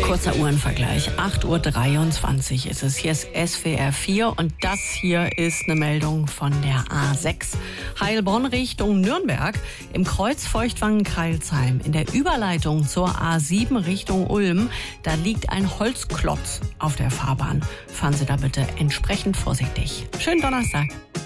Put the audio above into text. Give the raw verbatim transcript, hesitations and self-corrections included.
Kurzer Uhrenvergleich. acht Uhr dreiundzwanzig ist es. Hier ist S W R vier und das hier ist eine Meldung von der A sechs. Heilbronn Richtung Nürnberg im Kreuz Feuchtwangen-Kreilsheim. In der Überleitung zur A sieben Richtung Ulm, da liegt ein Holzklotz auf der Fahrbahn. Fahren Sie da bitte entsprechend vorsichtig. Schönen Donnerstag.